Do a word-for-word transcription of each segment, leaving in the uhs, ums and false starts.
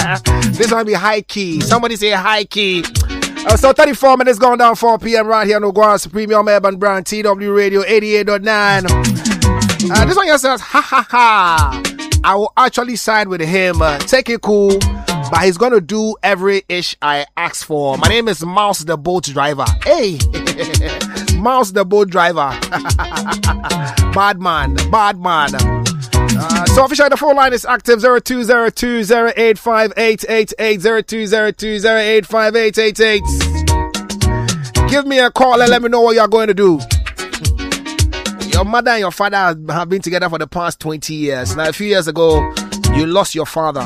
This might be high key. Somebody say high key. Uh, so thirty-four minutes going down four p.m. right here on Ogua's Premium Urban Brand T W Radio eighty-eight point nine. Uh, this one here says, ha ha ha. I will actually side with him. Uh, take it cool. But he's going to do every ish I ask for. My name is Mouse the Boat Driver. Hey. Mouse the Boat Driver. Bad man. Bad man. Uh, so officially the phone line is active zero two zero two zero eight five eight eight eight zero two zero two zero eight five eight eight eight. Give me a call and let me know what you're going to do. Your mother and your father have been together for the past twenty years. Now a few years ago you lost your father.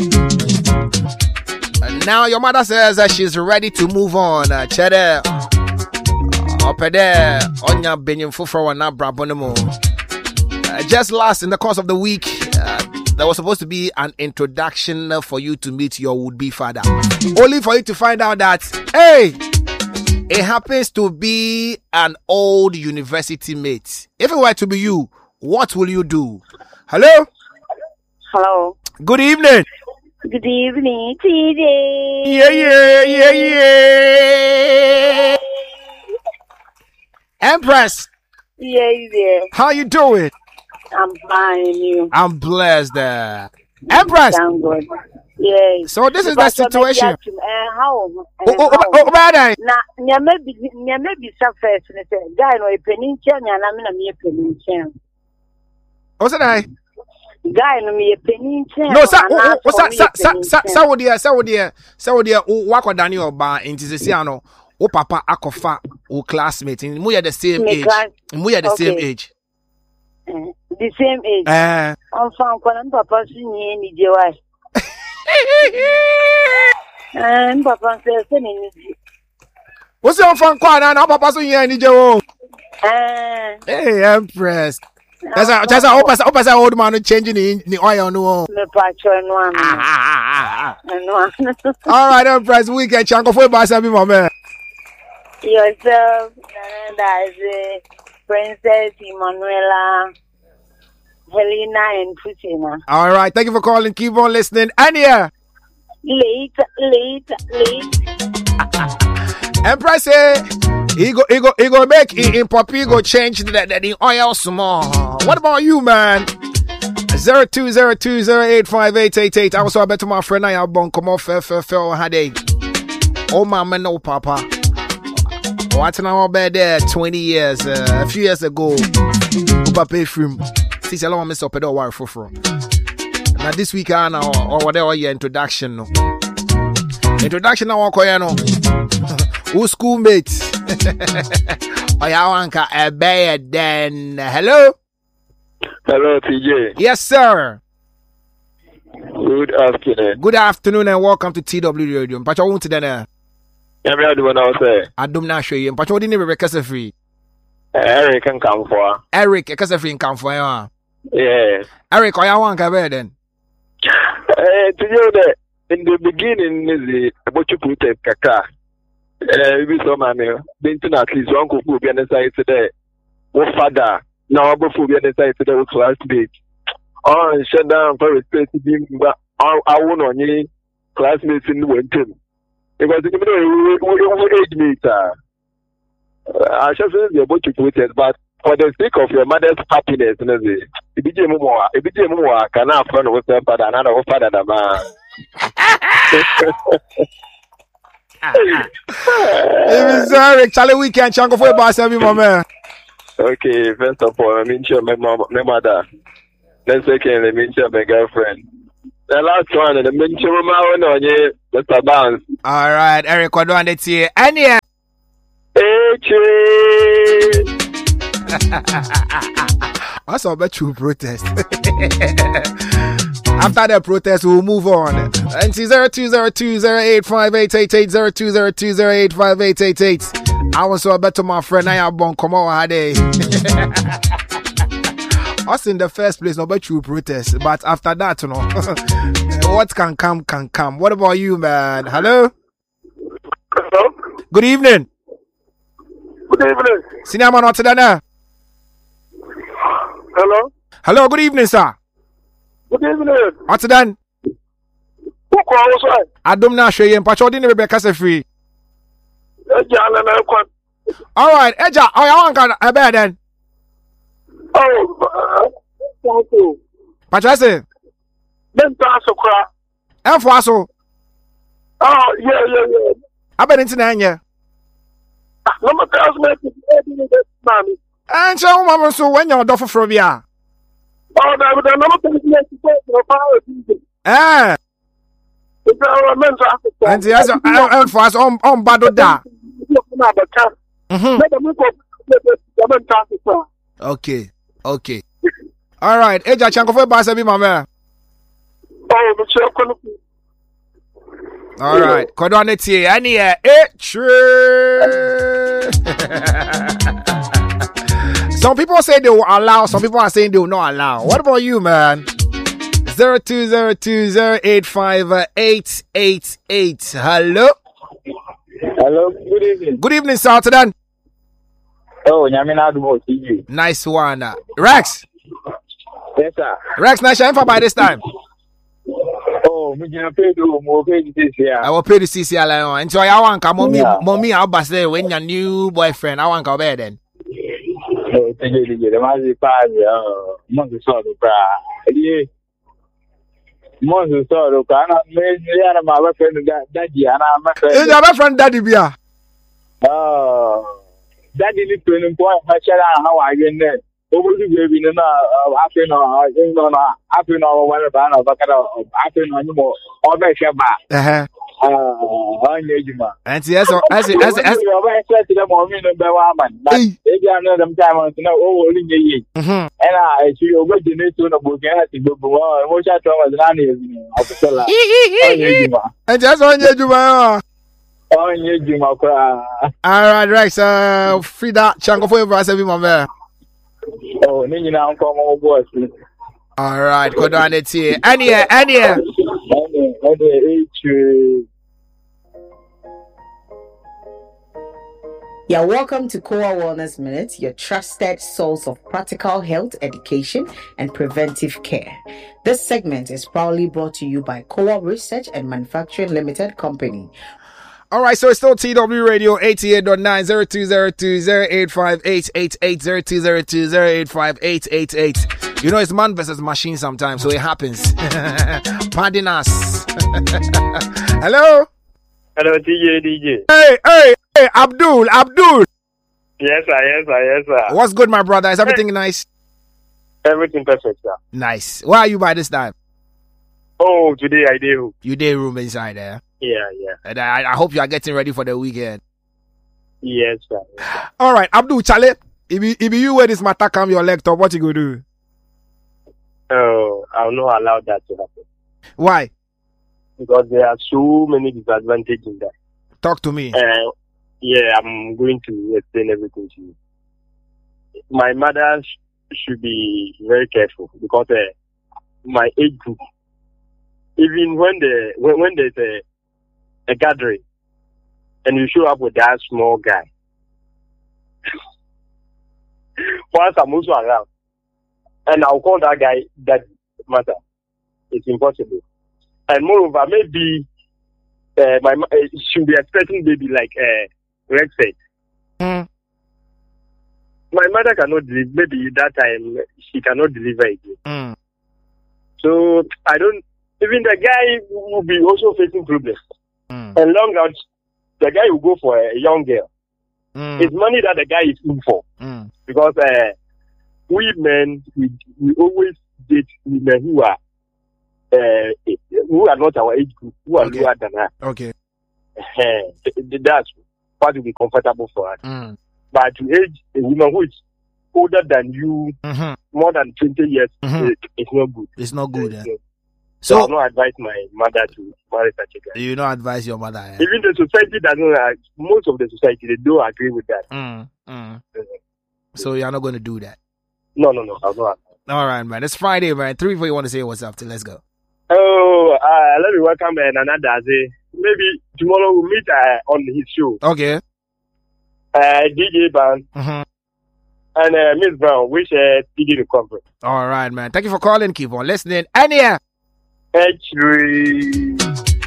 And now your mother says that she's ready to move on. Uh, Chede up there on your benyam fufro and brabonemo. Uh, just last in the course of the week, uh, there was supposed to be an introduction uh, for you to meet your would-be father. Only for you to find out that, hey, it happens to be an old university mate. If it were to be you, what will you do? Hello? Hello. Good evening. Good evening, T J. Yeah, yeah, yeah, yeah. Empress. Yeah, yeah. How you doing? I'm fine, you. I'm blessed. Uh, Empress. I'm good. Yeah. So this is the situation. Uh, how? Oh, oh, oh, oh, bad. Na, nya maybe, nya maybe some first. Ne say, guy no e peninche, nya na me na me peninche. What's that? Guy no me peninche. No, sir. What's that? Sir, sir, sir, sir, what dear, sir, what dear, sir, what dear. Walk with Daniel Ba into the Siano. Oh, Papa, Akofa, oh, classmate. We are the same age. We are the same age. The same age. Eh. I'm from Konan Papa Sunny ni Jewai. And Papa says, what's your phone call now? Papa Sunny ni Jewai. Eh. Hey, Empress. That's a that's a hope as hope as old man changing the the oil no. Me patcho no am. All right, Empress, we can chango for boss and be my man. Yourself, and as Princess Emanuela, Helena, and Christina. All right, thank you for calling. Keep on listening. Anya. Late, late, late. Empress, eh, he go, he go, he go make in, in Poppy go change the, the, the oil small. What about you, man? Zero two zero two zero eight five eight eight eight. I also bet to my friend I have bon come off F F L had a. Oh, mama, no, papa. Watching our bed there twenty years, uh, a few years ago. Papa film. See, I don't miss up at all. Wire for now this week, I know or whatever your introduction. No introduction. Now, Koyano. Who schoolmates? I want a bed then. Hello. Hello, T J. Yes, sir. Good afternoon. Good afternoon and welcome to T W Radio. But I want to then. Everyone else say. I don't know show you. But what didn't Rebecca say free? Eric can come for. Eric, because free can come for you. Yeah. Eric, I want to bed then. Eh, to you that in the beginning is about you put a kaka. Eh, we saw my meal. Been to at least one couple be on the side today. What father? Now before be on the side today with classmates. Oh, shut down for respect to him, but I won't on you classmates in the winter. Because you know, age meter. I just say you're about to put it, but for the sake of your mother's happiness, you know, if you do more, if you do more, I cannot friend with her father, another father than man. Even sorry, Charlie, we can't chunk for a boss every moment. Okay, first of all, I mean, my mom, my mother. Then second, I mean, my girlfriend. The last one, the mention of my own on you, Mister Bounce. All right, Eric, what do I need to hear? And yeah. I saw a true protest. After the protest, we'll move on. And see zero two zero two zero eight five eight eight eight zero two zero two zero eight five eight eight eight. I was so bet to my friend. I have bon come on, had us in the first place, no but true protest. But after that, you know, what can come can come. What about you, man? Hello. Hello. Good evening. Good evening. Sinama not today. Hello. Hello. Good evening, sir. Good evening. What's done? Who Adom na hwe ye mpacho di ne be kasa free. All right, Eja, oh, I want to be then. Oh, thank you. Patrese. Then pass a crack. And for us. Oh, yeah, yeah, yeah. I bet into Nanya. No, my cousin, mommy. And so, Mamma, so when you're off from ya. Oh, no, but I'm not going to make it. Ah. And the other, and for us on on Badoda. Mm-hmm. Okay, okay. All right. Eja chanko for basa bi mama. All right. Kodoneti ani e true. Some people say they will allow, some people are saying they will not allow. What about you, man? zero two zero two zero eight five eight eight eight. Hello. Hello, good evening. Good evening, Saturday. Oh, Nyamina Adumo T V. Nice one. Rex. Yes, sir. Rex, nice shine for by this time. Oh, me gonna pay to more pay this year. I will pay the C C L I. And so I want to mommy, mommy, I'll bust there when your new boyfriend. I want to go bed then. Oh, thank you, thank you. The man is five. Uh, months so the bra. Yeah. Months so the bra. I'm me my friend Daddy, and I'm my friend. Is your friend Daddy Bia? Oh. Daddy need to point my child how I get there. Over the baby, no, after no, no, no, after no, one of our after no more, all by Shabba. Uh huh. Uh, and yes, as it as it as I said to them, I'm in the woman. But they got another time to know all in the year. And I see you what you need to know about getting to go on. What I told was and just on your Juma. On your Juma. All right, Rex, uh, Frida, Chango for your brother, my oh, you know, come on, boys. All right, go down it here. Any, any, You're welcome to Koa Wellness Minute, your trusted source of practical health education and preventive care. This segment is proudly brought to you by Koa Research and Manufacturing Limited Company. All right, so it's still T W Radio eighty-eight point nine, zero two zero two zero eight five eight eight eight, zero two zero two zero eight five eight eight eight. You know, it's man versus machine sometimes, so it happens. Pardon us. Hello? Hello, D J, D J. Hey, hey, hey, Abdul, Abdul. Yes, sir, yes, sir, yes, sir. What's good, my brother? Is everything nice? Everything perfect, sir. Nice. Where are you by this time? Oh, today I do. You day room inside there? Yeah, yeah. And I, I hope you are getting ready for the weekend. Yes, sir. Yes, sir. All right, Abdul, Charlie, if you, if you wear this matter come your leg top, what you gonna do? Oh, I'll not allow that to happen. Why? Because there are so many disadvantages in that. Talk to me. Uh, yeah, I'm going to explain everything to you. My mother sh- should be very careful because uh, my age group, even when the when, when there's a a gathering and you show up with that small guy, once I'm also around, and I'll call that guy that matter. It's impossible. And moreover, maybe uh, my uh, should be expecting baby like uh, Rex said. Mm. My mother cannot deliver. Maybe that time she cannot deliver again. Mm. So I don't. Even the guy will be also facing problems. Mm. And long out, the guy will go for a young girl. Mm. It's money that the guy is in for. Mm. Because uh, we men, we, we always date women who are uh, who are not our age group, who are Okay. lower than us. Okay. Uh, that's what will be comfortable for us. Mm. But to age a woman who is older than you, Mm-hmm. more than twenty years, Mhm. it, it's not good. It's not good. Eh? So, So, I'll not advise my mother to marry such a guy. you don't advise your mother. Eh? Even the society doesn't, uh, most of the society, they don't agree with that. Mm. Mm. So you're not going to do that. No, no, no, I'll not. All right, man. It's Friday, man. Three people you want to say what's up to. Let's go. Oh, uh, let me welcome uh, Nana Daze. Maybe tomorrow we'll meet uh, on his show. Okay. Uh, D J Band Mm-hmm. and uh, Miss Brown, wish uh, speedy recovery. All right, man. Thank you for calling. Keep on listening. And yeah. H three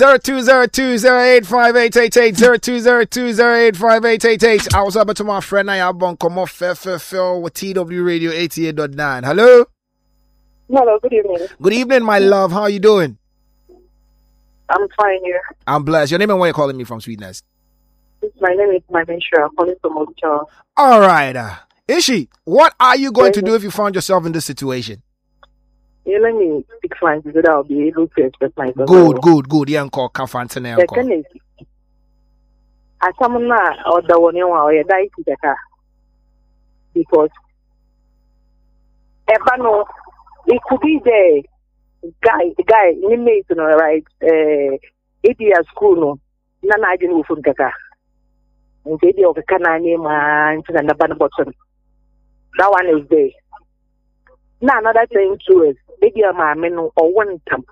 zero two zero two zero eight five eight eight eight zero two zero two zero eight five eight eight eight. I was up to my friend I have on come off Phil with T W Radio eighty-eight point nine. Hello? Hello, good evening. Good evening, my love. How are you doing? I'm fine here. I'm blessed. Your name and where you're calling me from, sweetness? My name is Manisha. I'm calling from Ocha. All right. Uh, Ishi, what are you going to do if you found yourself in this situation? Yeah, let me speak French so that I'll be able to express myself. Good, good, good. Yeah, call Kafantene. The thing is, I come now or the one you want to die to the car because Ebano, it could be the guy, the guy, inmate, you know, right? Uh, eight years school, no, none I didn't go the car. And the idea of the canine man to the bottom. That one is there. Now, another thing too is, maybe a man or one time.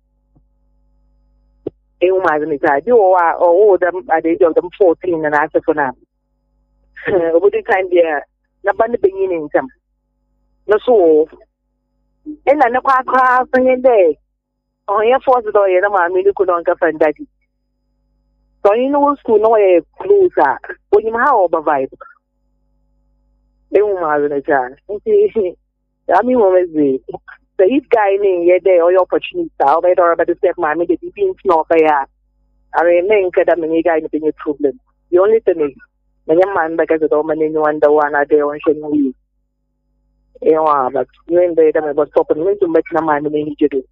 You might have you are all them at the age of them fourteen and after for now. Over the time there, the bunny beginning them. No so, and I know how singing day. On your fourth door, you know, I could not go and daddy. So you know, school, no way closer. When you have over vibe. You might have a I mean, the so if guy in your day or your opportunity, I'll be or about the step my maybe being not by I remain that I'm a guy in a problem. The only thing is, my young man, because the dominant one, the one I day on showing you. You know, but you ain't there, I was stopping me to make no man in the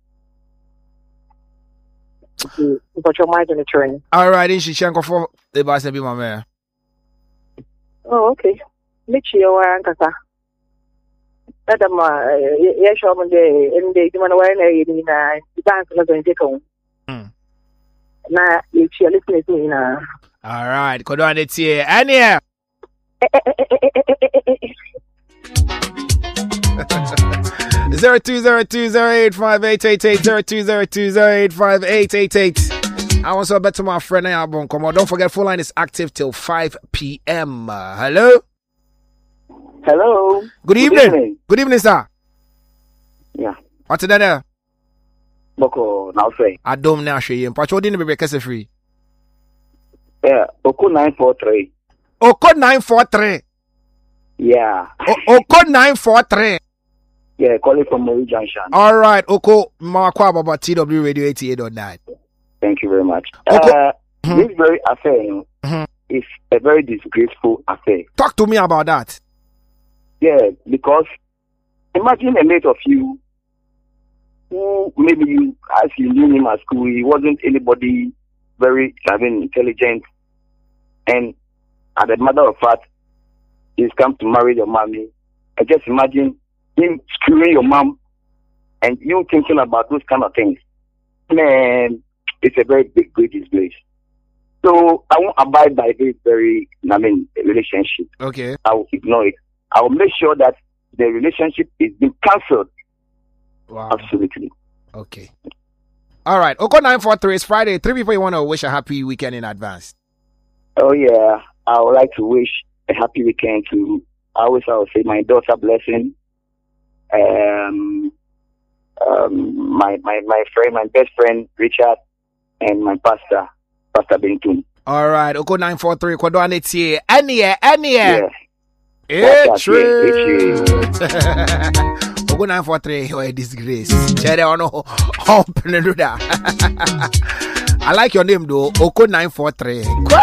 but your mind in the train. All right, in Shishanko for the boss and be my man. Oh, okay. Meet you, Ankasa. Madam, yes, I'm there, and they do want to in the bank of the Deacon. Now, if you're listening to me now. All right, go on, it's here. And yeah. Zero two zero two zero eight five eight eight eight zero two zero two zero eight five eight eight eight. I want to bet to my friend Ayabon. Come on, don't forget, full line is active till five p.m. Uh, hello. Hello. Good, Good evening. evening. Good evening, sir. Yeah. What's that there? Boko now say. I don't know show you. But what didn't be case free? Yeah. Oko nine four three. Oko nine four three. Yeah. Oko nine four three. Yeah, calling from Mori Junction. All right, Oko Marquab about T W Radio eighty-eight point nine. Thank you very much. Oko. Uh, Mm-hmm. This very affair you know, Mm-hmm. is a very disgraceful affair. Talk to me about that. Yeah, because imagine a mate of you who maybe you, as you knew him at school, he wasn't anybody very, I mean, intelligent. And as a matter of fact, he's come to marry your mommy. I just imagine him screwing your mom and you thinking about those kind of things. Man, it's a very big, great disgrace. So I won't abide by this very, I mean, relationship. Okay. I will ignore it. I will make sure that the relationship is being cancelled. Wow. Absolutely. Okay. All right. Oko nine four three is Friday. Three people you want to wish a happy weekend in advance. Oh, yeah. I would like to wish a happy weekend to, I always I would say, my daughter Blessing, um, um, my, my, my friend, my best friend, Richard, and my pastor, Pastor Bentun. All right. Oko nine four three. Kodo Anetie. Ania. Ania. Yeah. It's true. Oko nine four three. You're a disgrace. Chere ono. Open do that. I like your name though. Oko nine four three.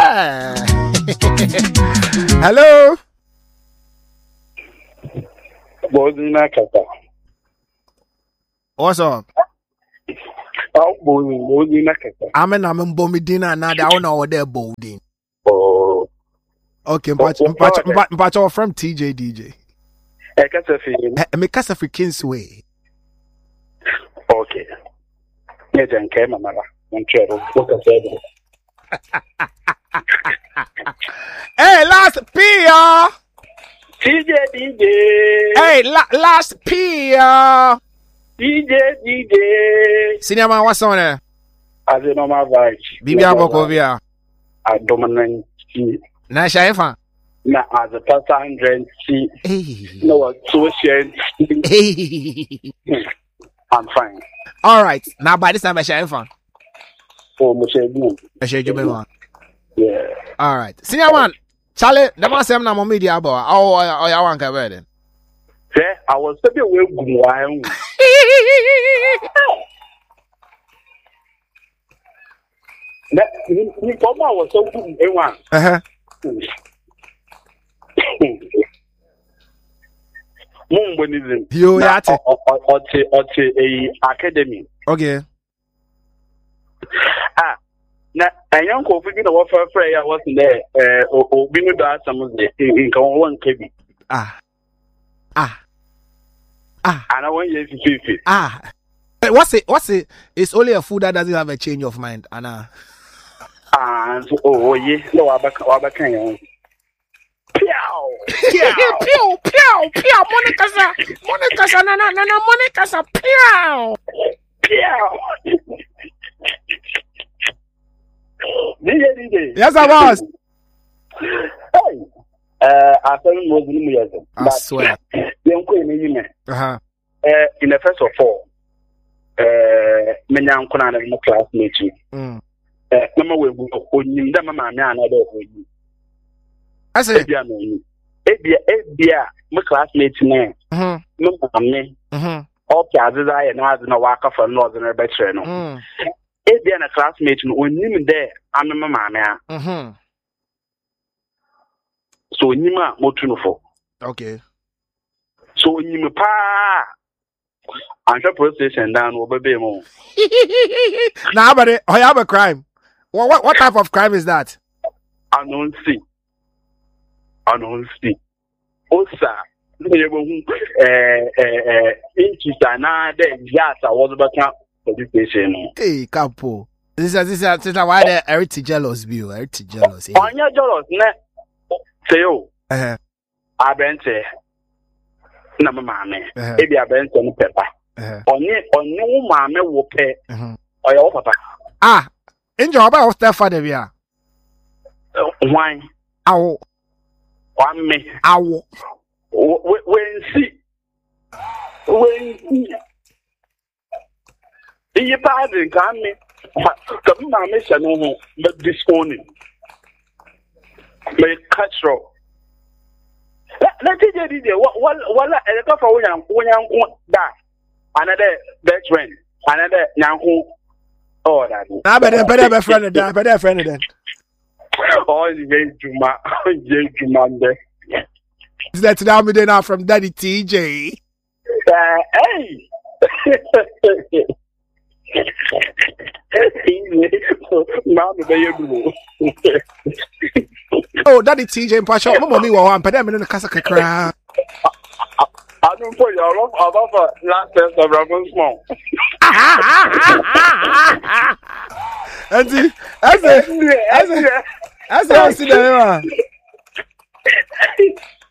Hello. Bozina kata. What's up? Oh, Bozina kata. Amen. Amen. Bomidina. Now they all know they're bolding. Oh. Okay. Mpacho from T J D J. I can't say. Me kasa for Kingsway. Okay. Yeah, then came a mara. Hey, last Pia. T J D J. Hey, la- last Pia. D J D J. Senior man, what's on there? As a normal vibe. Bibi Abokovia. A dominant C. Na Shaifa. Na as a pastor hundred C. Hey. No associate. Hey. I'm fine. All right. Now by this time, I Shaifa. Oh, Mushebu. I share you, man. Yeah. All right. Senior man, Charlie, the man say I'm not media about. Oh, oh, I want to wear then. Yeah, I was a bit away. That you come out was so good. Everyone. Uh huh. Mumbonism. You yate. Or a academy. Okay. Ah, now a young coffee in the warfare prayer was in there. Uh, or being about some of the in one K B. Ah. Ah. Ah. And I want you to see it. Ah. What's it? What's it? It's only a food that doesn't have a change of mind, Anna. Ah, so oh yeah, no, I back, I back on. Pew, pew, pew, pew, pew. Monica, sa, Monica, sa, na, na, na, na, Monica, sa, pew, pew. D J, D J. Yes, I was. Hey, uh, I tell you, was in the I swear. Young queen, you Uh huh. Uh, in the first of all, uh, many young Conan and my classmates. Hmm. Uh, Mama will go on you, the Mamma, another way. I said, Ebia, Ebia, my classmates name. Hmm. No, me. Hmm. All Piazza and I no walk off for Northern Betrayal. Hmm. Ebia, a classmate, when you there, I'm a mamma. Hmm. So, Nima Motunofo. Okay. So, Nima Pa. I'm sure procession down over Bemo. Now, but I have a crime. What, what, what type of crime is that? I don't see. I don't see. Osa, eh, eh, inches are not there. Yes, I was about education. Hey, Capo. This is this is this is why the heritage jealous view. Heritage jealous. On your jealous, ne? Say, oh, Uh huh. I bent it. No, mamma. Uh-huh. Maybe I bent on pepper. Uh-huh. On you, on you, mamma will pay. Uh-huh. Or your papa. Ah, enjoy about Stefan Devia. Wine. Ow. One me. Ow. When see. When see. You pardon, come me. Come, mamma, shall know, but this morning. May catch row. Let it get it. What, what, what, a couple of young, young, that. Another best friend. Another young, oh, that. I better, better, better friend, then, better friend, then. Oh, you get to my, you to Monday. Let's now me then from Daddy T J. Uh, hey. Oh, Daddy T J in Pasha. Mama, me wa but I'm in the casa kakra. I don't put your love above last test of Robin Small. And see, as a, as a, as a, I see the